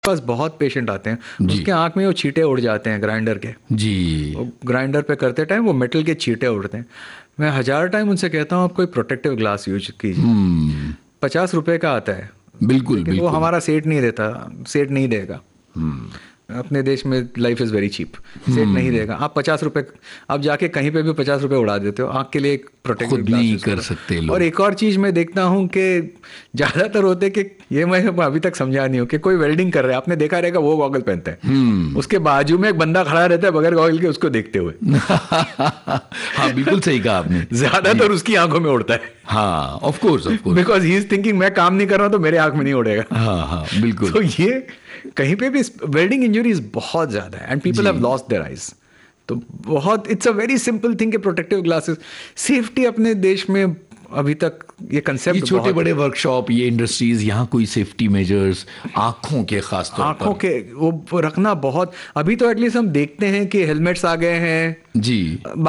पास बहुत पेशेंट आते हैं, जी उसके आंख में वो छींटे उड़ जाते हैं ग्राइंडर के। जी। वो ग्राइंडर पे करते टाइम वो मेटल के छींटे उड़ते हैं। मैं 1000 टाइम उनसे कहता हूँ आप कोई प्रोटेक्टिव ग्लास यूज कीजिए। हम्म। 50 रुपए का आता है, बिल्कुल लेकिन वो बिल्कुल। हमारा सेट नहीं देता, सेट नहीं देगा। अपने देश में life is very cheap, set नहीं देगा। आप 50 रुपए, आप जाके कहीं पे भी 50 रुपए उड़ा देते हो, आँख के लिए एक प्रोटेक्टिव खुद ग्लास नहीं यूज़ कर करो। सकते और लोग। एक और चीज़ मैं देखता हूँ कि ज़्यादातर होते कि ये मैं अभी तक समझा नहीं हूँ कि कोई वेल्डिंग कर रहा है, आपने देखा रहेगा वो गॉगल पहनता है, उसके बाजू में एक बंदा खड़ा रहता है बगैर गॉगल के उसको देखते हुए। हाँ बिल्कुल सही कहा आपने। जी। ज़्यादातर उसकी आंखों में उड़ता है, हाँ of course of course. Because he is thinking मैं काम नहीं कर रहा हूँ तो मेरे आंख में नहीं उड़ेगा। हाँ हाँ बिल्कुल। तो ये कहीं पे भी वेल्डिंग इंजरीज बहुत ज़्यादा है and people ji. Have lost their eyes. तो बहुत it's a very simple thing कि प्रोटेक्टिव ग्लासेस, सेफ्टी अपने देश में अभी तक ये ये कंसेप्ट छोटे बहुत, बड़े वर्कशॉप, ये इंडस्ट्रीज, यहाँ कोई सेफ्टी मेजर्स आंखों के खास तौर आंखों पर? के वो रखना बहुत, अभी तो एटलीस्ट हम देखते हैं कि हेलमेट्स आ गए हैं। जी।